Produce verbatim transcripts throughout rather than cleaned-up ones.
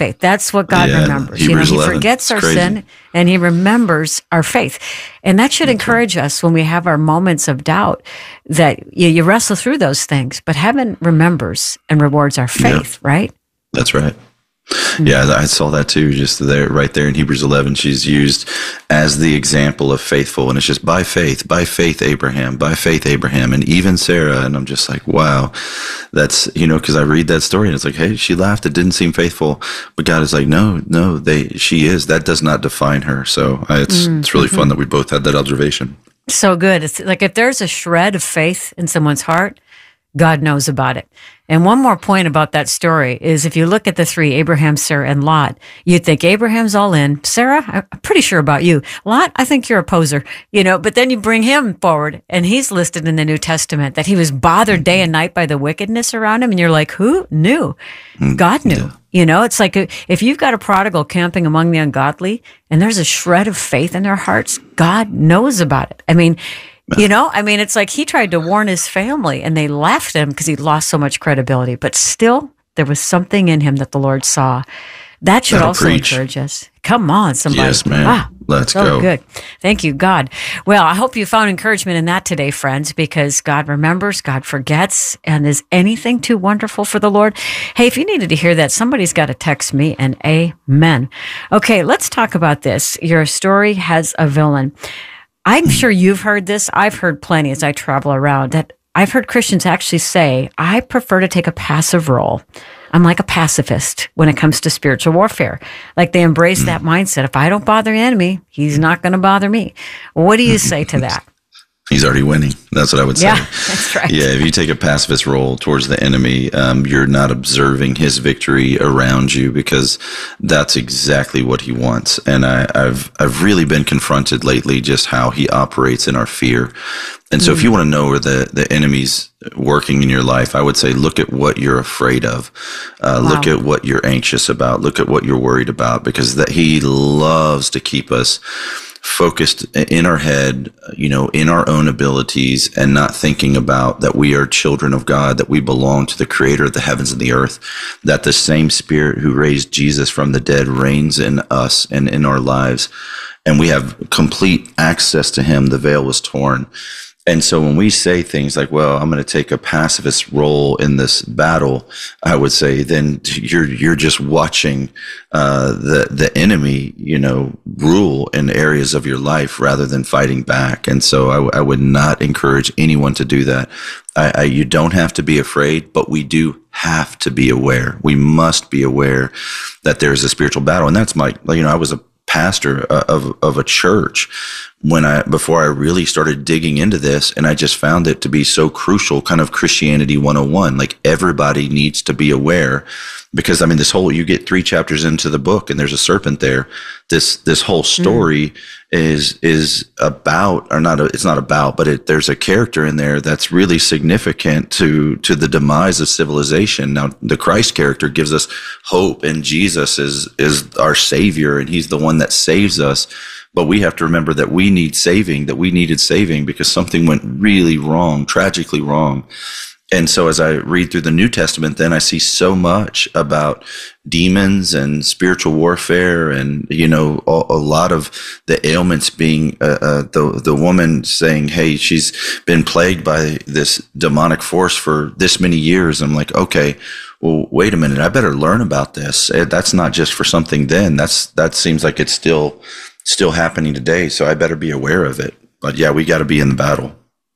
faith. That's what God Yeah, remembers. Hebrews you know, He eleven. forgets It's our crazy. sin and He remembers our faith. And that should encourage us when we have our moments of doubt that you, you wrestle through those things, but heaven remembers and rewards our faith, right? That's right. Yeah, I saw that too, just there, right there in Hebrews eleven. She's used as the example of faithful, and it's just by faith, by faith, Abraham, by faith, Abraham, and even Sarah. And I'm just like, wow, that's, you know, because I read that story and it's like, hey, she laughed. It didn't seem faithful, but God is like, no, no, they, she is. That does not define her. So uh, it's mm-hmm. it's really fun that we both had that observation. So good. It's like if there's a shred of faith in someone's heart, God knows about it. And one more point about that story is if you look at the three, Abraham, Sarah, and Lot, you'd think Abraham's all in. Sarah, I'm pretty sure about you. Lot, I think you're a poser, you know, but then you bring him forward and he's listed in the New Testament that he was bothered day and night by the wickedness around him. And you're like, who knew? God knew. Yeah. You know, it's like if you've got a prodigal camping among the ungodly and there's a shred of faith in their hearts, God knows about it. I mean, you know, I mean, it's like he tried to warn his family and they left him because he'd lost so much credibility. But still, there was something in him that the Lord saw. That should That'll also preach. encourage us. Come on, somebody. Yes, man. Wow. Let's so go. Good. Thank you, God. Well, I hope you found encouragement in that today, friends, because God remembers, God forgets, and is anything too wonderful for the Lord? Hey, if you needed to hear that, somebody's got to text me, and amen. Okay, let's talk about this. Your story has a villain. I'm sure you've heard this. I've heard plenty as I travel around that I've heard Christians actually say, I prefer to take a passive role. I'm like a pacifist when it comes to spiritual warfare. Like they embrace that mindset. If I don't bother the enemy, he's not going to bother me. What do you say to that? He's already winning. That's what I would say. Yeah, that's right. Yeah, if you take a pacifist role towards the enemy, um, you're not observing his victory around you because that's exactly what he wants. And I, I've I've really been confronted lately just how he operates in our fear. And so mm. if you want to know where the, the enemy's working in your life, I would say look at what you're afraid of. Uh, wow. Look at what you're anxious about. Look at what you're worried about, because that he loves to keep us focused in our head, you know, in our own abilities, and not thinking about that we are children of God, that we belong to the creator of the heavens and the earth, that the same spirit who raised Jesus from the dead reigns in us and in our lives. And we have complete access to him. The veil was torn. And so when we say things like, well, I'm going to take a pacifist role in this battle, I would say then you're you're just watching uh, the the enemy, you know, rule in areas of your life rather than fighting back. And so I, w- I would not encourage anyone to do that. I, I, you don't have to be afraid, but we do have to be aware. We must be aware that there's a spiritual battle. And that's my, you know, I was a pastor of of a church when I before I really started digging into this, and I just found it to be so crucial, kind of Christianity one oh one. Like everybody needs to be aware, because I mean this whole, you get three chapters into the book and there's a serpent there. This this whole story mm. is is about, or not, a, it's not about, but it, there's a character in there that's really significant to to the demise of civilization. Now, the Christ character gives us hope, and Jesus is is our Savior, and he's the one that saves us. But we have to remember that we need saving, that we needed saving because something went really wrong, tragically wrong. And so as I read through the New Testament, then I see so much about demons and spiritual warfare, and, you know, a, a lot of the ailments being uh, uh, the the woman saying, hey, she's been plagued by this demonic force for this many years. I'm like, okay, well, wait a minute, I better learn about this. That's not just for something then. That's that seems like it's still still happening today. So I better be aware of it. But yeah, we got to be in the battle.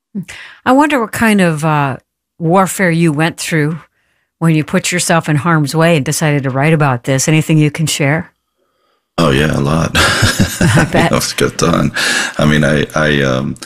I wonder what kind of uh, warfare you went through when you put yourself in harm's way and decided to write about this. Anything you can share? Oh yeah, a lot. I bet. It's a good ton. I mean, I, I, um,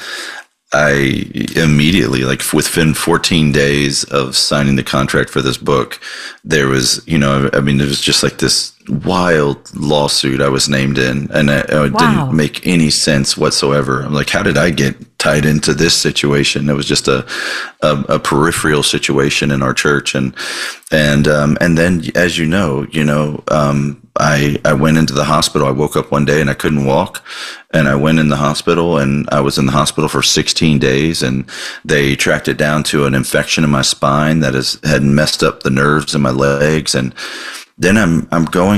I immediately, like within fourteen days of signing the contract for this book, there was, you know, I mean, it was just like this wild lawsuit I was named in, and it, it Wow. didn't make any sense whatsoever. I'm like, how did I get tied into this situation? It was just a, a, a peripheral situation in our church. And, and, um, and then as you know, you know, um, I, I went into the hospital. I woke up one day and I couldn't walk, and I went in the hospital, and I was in the hospital for sixteen days, and they tracked it down to an infection in my spine that has had messed up the nerves in my legs. And then I'm, I'm going